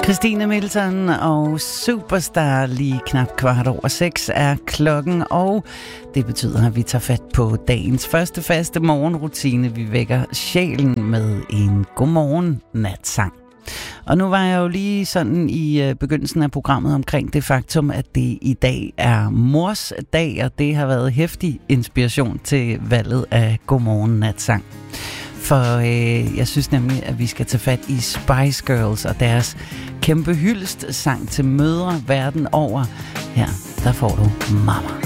Christine Milton og Superstar, lige knap 6:15 er klokken, og det betyder, at vi tager fat på dagens første faste morgenrutine. Vi vækker sjælen med en godmorgen natsang. Og nu var jeg jo lige sådan i begyndelsen af programmet omkring det faktum, at det i dag er mors dag, og det har været heftig inspiration til valget af godmorgen natsang. For jeg synes nemlig, at vi skal tage fat i Spice Girls og deres kæmpe hyldest sang til mødre verden over. Her, der får du Mama.